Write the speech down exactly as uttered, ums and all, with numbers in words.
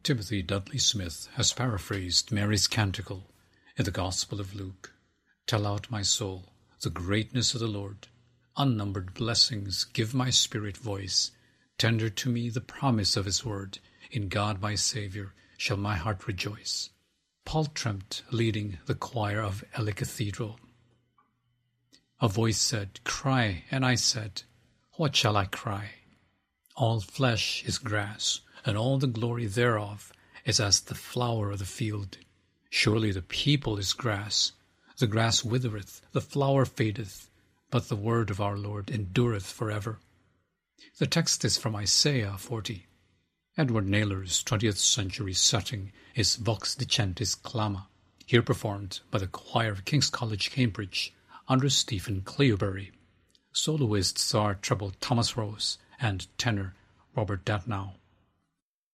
Timothy Dudley Smith has paraphrased Mary's canticle in the Gospel of Luke. Tell out, my soul, the greatness of the Lord. Unnumbered blessings give my spirit voice. Tender to me the promise of his word. In God my Saviour shall my heart rejoice. Paul Tremt leading the choir of Ely Cathedral. A voice said, Cry, and I said, What shall I cry? All flesh is grass, and all the glory thereof is as the flower of the field. Surely the people is grass. The grass withereth, the flower fadeth, but the word of our Lord endureth forever. The text is from Isaiah forty. Edward Naylor's twentieth century setting is Vox Dicentis Clama, here performed by the choir of King's College, Cambridge, under Stephen Cleobury. Soloists are treble Thomas Rose and tenor Robert Datnow.